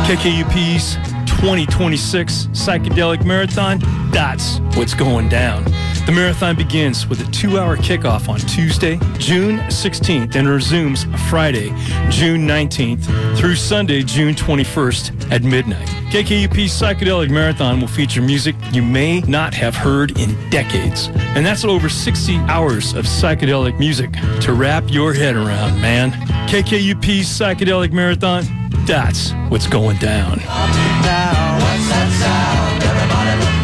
KKUP's 2026 Psychedelic Marathon, that's what's going down. The marathon begins with a 2-hour kickoff on Tuesday, June 16th, and resumes Friday, June 19th through Sunday, June 21st at midnight. KKUP's Psychedelic Marathon will feature music you may not have heard in decades. And that's over 60 hours of psychedelic music to wrap your head around, man. KKUP's Psychedelic Marathon, that's what's going down. What's that sound? Everybody look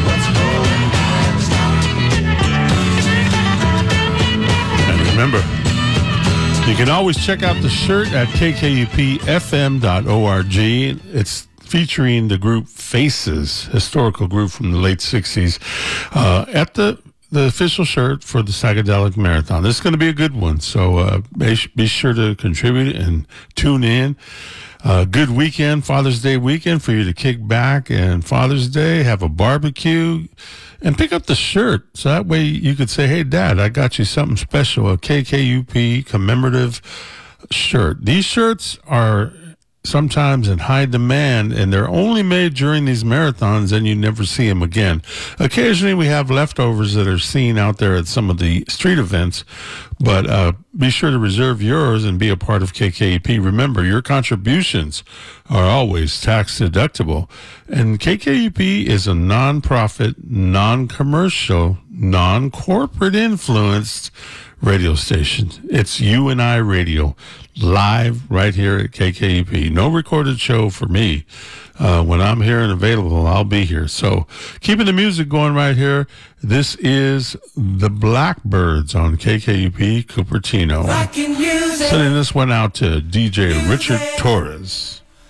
what's going down. And remember, you can always check out the shirt at kkupfm.org. It's featuring the group Faces, historical group from the late 60s, at the official shirt for the Psychedelic Marathon. This is going to be a good one, so be sure to contribute and tune in. Good weekend, Father's Day weekend for you to kick back and Father's Day, have a barbecue, and pick up the shirt. So that way you could say, hey, Dad, I got you something special, a KKUP commemorative shirt. These shirts are sometimes in high demand, and they're only made during these marathons, and you never see them again. Occasionally we have leftovers that are seen out there at some of the street events, but be sure to reserve yours and be a part of KKUP. Remember, your contributions are always tax deductible, and KKUP is a non-profit, non-commercial, non-corporate influenced radio station. It's You and I Radio, live right here at KKUP. No recorded show for me. When I'm here and available, I'll be here. So keeping the music going right here. This is the Blackbirds on KKUP Cupertino. Sending this one out to DJ Richard Torres.